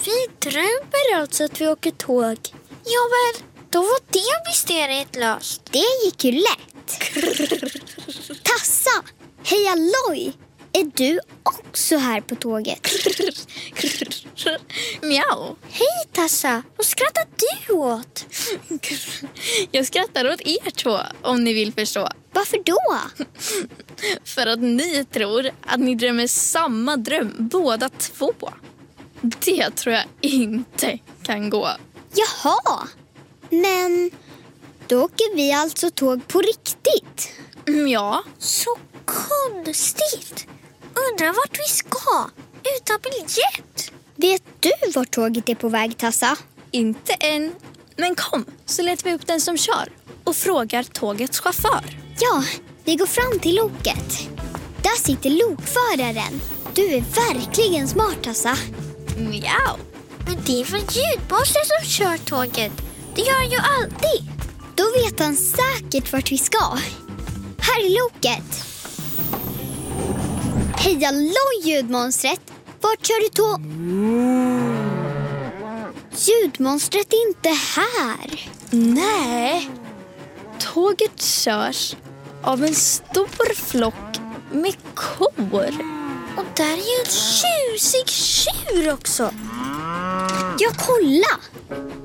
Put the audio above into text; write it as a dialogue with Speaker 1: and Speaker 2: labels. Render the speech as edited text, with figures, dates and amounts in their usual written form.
Speaker 1: Vi drömmer alltså att vi åker tåg. Ja väl, då var det mysteriet löst.
Speaker 2: Det gick ju lätt. Tassa, hej Alloy. Är du också här på tåget?
Speaker 1: Mjau. Hej Tassa, vad skrattar du åt?
Speaker 3: Jag skrattar åt er två, om ni vill förstå.
Speaker 2: Varför då?
Speaker 3: För att ni tror att ni drömmer samma dröm, båda två. Det tror jag inte kan gå.
Speaker 2: Jaha, men då åker vi alltså tåg på riktigt.
Speaker 3: Ja.
Speaker 1: Så konstigt. Undrar vart vi ska, utan biljett.
Speaker 2: Vet du vart tåget är på väg, Tassa?
Speaker 3: Inte än. Men kom, så letar vi upp den som kör och frågar tågets chaufför.
Speaker 2: Ja, vi går fram till loket. Där sitter lokföraren. Du är verkligen smart, Tassa.
Speaker 3: Mjau.
Speaker 1: Men det är väl ljudbossen som kör tåget. Det gör han ju alltid.
Speaker 2: Då vet han säkert vart vi ska. Här är loket. Hej Alloy, ljudmonstret. Vart kör du tåg? Ljudmonstret är inte här.
Speaker 3: Nej. Tåget körs av en stor flock med kor.
Speaker 1: Och där är ju en tjusig tjur också.
Speaker 2: Ja, kolla.